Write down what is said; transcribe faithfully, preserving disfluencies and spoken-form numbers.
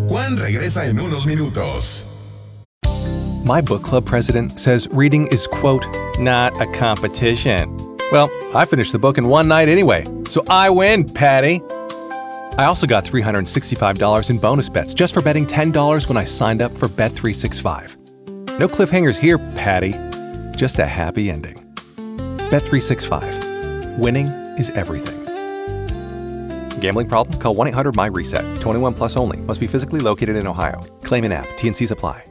Juan regresa en unos minutos. My book club president says reading is, quote, not a competition. Well, I finished the book in one night anyway, so I win, Patty. I also got three hundred sixty-five dollars in bonus bets just for betting ten dollars when I signed up for Bet three sixty-five. No cliffhangers here, Patty. Just a happy ending. Bet three sixty-five. Winning is everything. Gambling problem? Call one eight hundred M Y RESET. twenty-one plus only. Must be physically located in Ohio. Claim in app. T and Cs apply.